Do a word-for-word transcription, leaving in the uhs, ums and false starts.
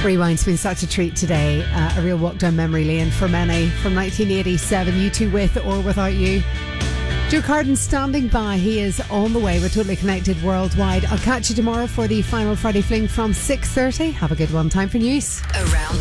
Rewind's been such a treat today. Uh, a real walk down memory lane for many. From nineteen eighty-seven, U two With or Without You. Joe Carden standing by. He is on the way. We're totally connected worldwide. I'll catch you tomorrow for the final Friday fling from six thirty. Have a good one. Time for news. Around